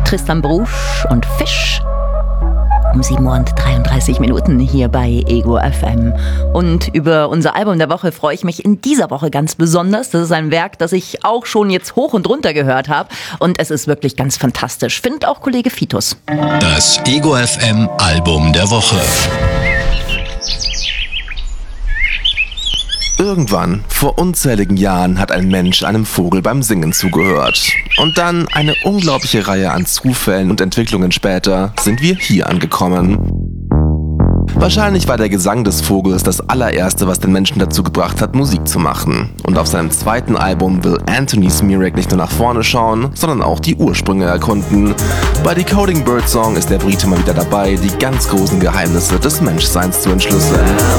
Tristan Brusch und Fisch. Um 7:33 Uhr hier bei Ego FM. Und über unser Album der Woche freue ich mich in dieser Woche ganz besonders. Das ist ein Werk, das ich auch schon jetzt hoch und runter gehört habe. Und es ist wirklich ganz fantastisch. Findet auch Kollege Fitus. Das Ego FM Album der Woche. Irgendwann, vor unzähligen Jahren, hat ein Mensch einem Vogel beim Singen zugehört. Und dann, eine unglaubliche Reihe an Zufällen und Entwicklungen später, sind wir hier angekommen. Wahrscheinlich war der Gesang des Vogels das allererste, was den Menschen dazu gebracht hat, Musik zu machen. Und auf seinem zweiten Album will Anthony Smirak nicht nur nach vorne schauen, sondern auch die Ursprünge erkunden. Bei Decoding Birdsong ist der Brite mal wieder dabei, die ganz großen Geheimnisse des Menschseins zu entschlüsseln.